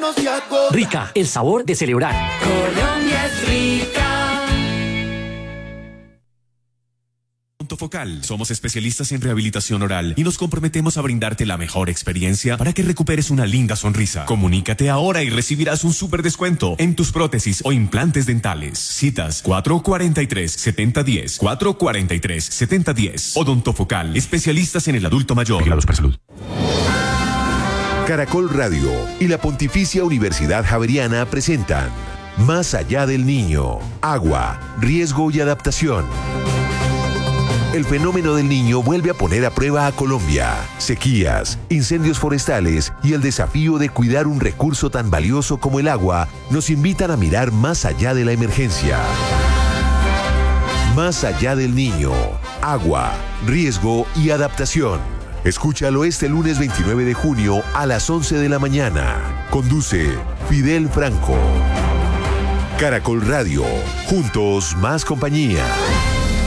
no se agota. Rica, el sabor de celebrar. Colombia es rica. Focal. Somos especialistas en rehabilitación oral y nos comprometemos a brindarte la mejor experiencia para que recuperes una linda sonrisa. Comunícate ahora y recibirás un súper descuento en tus prótesis o implantes dentales. Citas 443-7010, 443-7010. Odontofocal, especialistas en el adulto mayor. Vigilados por salud. Caracol Radio y la Pontificia Universidad Javeriana presentan Más allá del niño, agua, riesgo y adaptación. El fenómeno del Niño vuelve a poner a prueba a Colombia. Sequías, incendios forestales y el desafío de cuidar un recurso tan valioso como el agua nos invitan a mirar más allá de la emergencia. Más allá del Niño, agua, riesgo y adaptación. Escúchalo este lunes 29 de junio a las 11 de la mañana. Conduce Fidel Franco. Caracol Radio. Juntos más compañía.